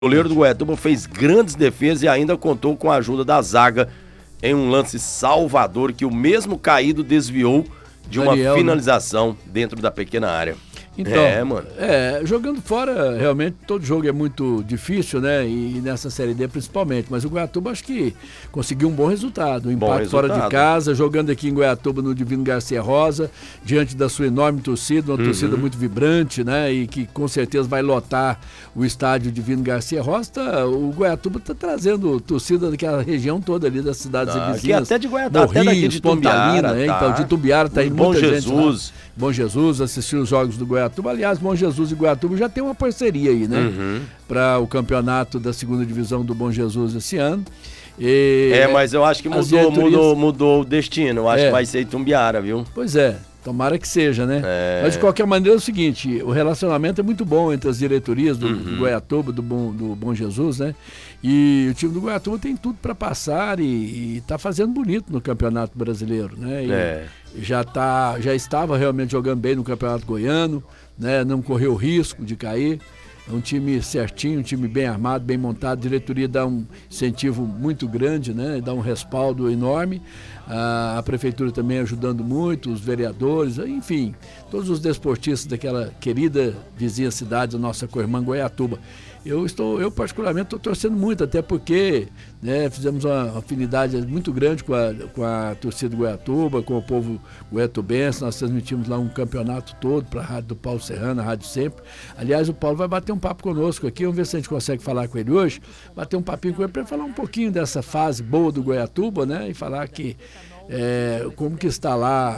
O goleiro do Goiatuba fez grandes defesas e ainda contou com a ajuda da zaga em um lance salvador que o mesmo caído desviou de uma finalização dentro da pequena área. Então, mano. Jogando fora, realmente, todo jogo é muito difícil, né? E nessa Série D principalmente. Mas o Goiatuba acho que conseguiu um bom resultado. Um empate fora de casa, jogando aqui em Goiatuba no Divino Garcia Rosa, diante da sua enorme torcida, uma torcida muito vibrante, né? E que com certeza vai lotar o estádio Divino Garcia Rosa. O Goiatuba está trazendo torcida daquela região toda ali, das cidades vizinhas. Até de Goiatuba, até daqui de Pontalina, tá. Então, de Itumbiara tá aí muita gente lá. Bom Jesus, assistiu os jogos do Goiatuba. Aliás, Bom Jesus e Goiatuba já tem uma parceria aí, né? Para o campeonato da segunda divisão do Bom Jesus esse ano. Mas eu acho que mudou o destino. Eu acho que vai ser Itumbiara, viu? Pois é. Tomara que seja, né? Mas de qualquer maneira é o seguinte, o relacionamento é muito bom entre as diretorias do Goiatuba, do Bom Jesus, né? E o time do Goiatuba tem tudo para passar e tá fazendo bonito no Campeonato Brasileiro, né? Já estava realmente jogando bem no Campeonato Goiano, né? Não correu risco de cair. É um time certinho, um time bem armado, bem montado. A diretoria dá um incentivo muito grande, né? Dá um respaldo enorme. A prefeitura também ajudando muito, os vereadores, enfim, todos os desportistas daquela querida vizinha cidade, a nossa co-irmã Goiatuba. Eu particularmente estou torcendo muito, até porque, né, fizemos uma afinidade muito grande com a torcida do Goiatuba, com o povo goiatubense. Nós transmitimos lá um campeonato todo para a rádio do Paulo Serrano, a Rádio Sempre. Aliás, o Paulo vai bater um papo conosco aqui, vamos ver se a gente consegue falar com ele hoje, bater um papinho com ele para falar um pouquinho dessa fase boa do Goiatuba, né, e falar que como que está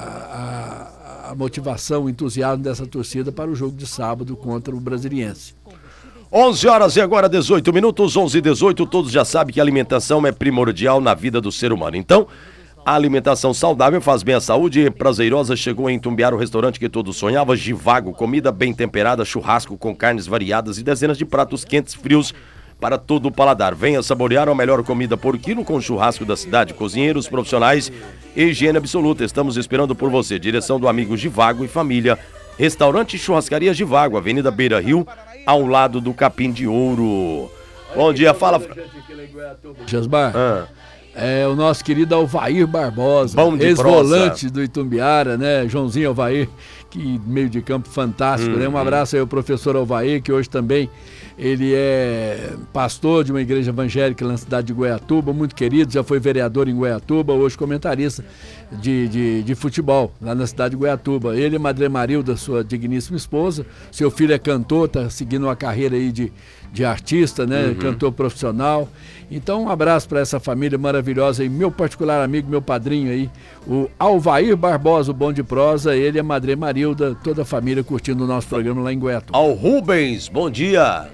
lá a motivação, o entusiasmo dessa torcida para o jogo de sábado contra o Brasiliense. 11 horas e agora 18 minutos, 11h18, todos já sabem que a alimentação é primordial na vida do ser humano. Então, a alimentação saudável faz bem à saúde e prazerosa chegou em Itumbiara o restaurante que todos sonhavam, Givago, comida bem temperada, churrasco com carnes variadas e dezenas de pratos quentes, frios para todo o paladar. Venha saborear a melhor comida por quilo com churrasco da cidade, cozinheiros profissionais e higiene absoluta. Estamos esperando por você. Direção do amigo Givago e família. Restaurante e Churrascaria Givago, Avenida Beira Rio, ao lado do Capim de Ouro. Bom dia, fala. Jasmar, é o nosso querido Alvair Barbosa, ex-volante do Itumbiara, né? Joãozinho Alvair, que meio de campo fantástico, né? Um abraço aí ao professor Alvair, que hoje também ele é pastor de uma igreja evangélica na cidade de Goiatuba, muito querido, já foi vereador em Goiatuba, hoje comentarista de futebol lá na cidade de Goiatuba. Ele é Madre Marilda, sua digníssima esposa, seu filho é cantor, está seguindo uma carreira aí de artista, né? Cantor profissional. Então um abraço para essa família maravilhosa e meu particular amigo, meu padrinho aí, o Alvair Barbosa, o Bom de Prosa, ele é Madre Marilda, toda a família curtindo o nosso programa lá em Goiatuba. Ao Rubens, bom dia.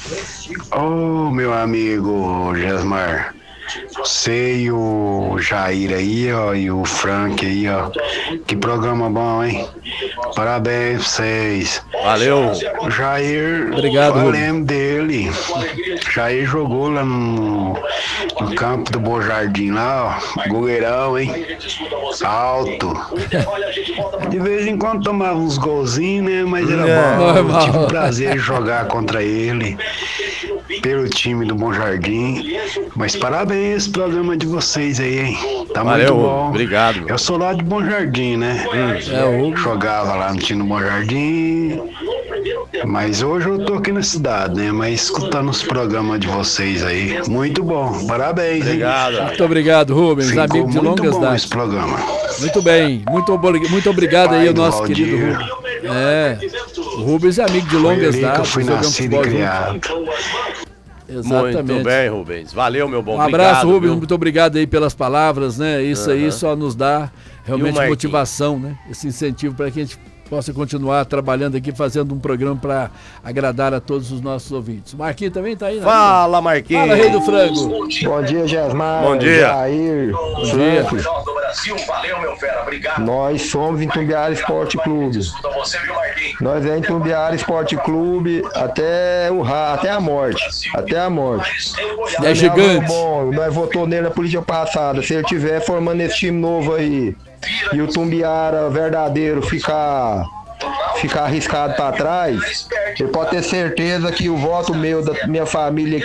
Ô, meu amigo Jasmar, você e o Jair aí, ó, e o Frank aí, ó, que programa bom, hein? Parabéns pra vocês. Valeu. O Jair, obrigado, eu lembro dele. O Jair jogou lá no campo do Bom Jardim lá, ó, goleirão, hein? Alto. De vez em quando tomava uns golzinhos, né? Mas era bom. Tive o prazer de jogar contra ele, pelo time do Bom Jardim. Mas parabéns esse programa de vocês aí, hein? Tá Valeu, muito bom. Obrigado. Eu sou lá de Bom Jardim, né? Jogava lá no time do Bom Jardim. Mas hoje eu tô aqui na cidade, né? Mas escutando os programas de vocês aí. Muito bom. Parabéns, obrigado. Hein? Muito obrigado, Rubens. Ficou amigo de longas bom datas. Esse programa. Muito bem. Muito obrigado aí ao nosso querido Rubens. O Rubens é amigo de longas datas. Eu fui nascido e criado. Exatamente. Muito bem, Rubens. Valeu, meu bom. Um abraço, Rubens. Muito obrigado aí pelas palavras, né? Isso aí só nos dá realmente motivação, né? Esse incentivo para que a gente possa continuar trabalhando aqui, fazendo um programa para agradar a todos os nossos ouvintes. O Marquinhos também tá aí, né? Fala, Marquinhos. Fala, Rei do Frango. Bom dia, Jasmar. Bom dia. Jair. Bom dia. Valeu, meu fera, obrigado. Nós somos Itumbiara Esporte Clube. Nós é Itumbiara Esporte Clube até a morte. Até a morte. É gigante. Bom, nós votou nele na política passada. Se ele tiver formando esse time novo aí e o Itumbiara verdadeiro ficar ficar arriscado para trás, ele pode ter certeza que o voto meu, da minha família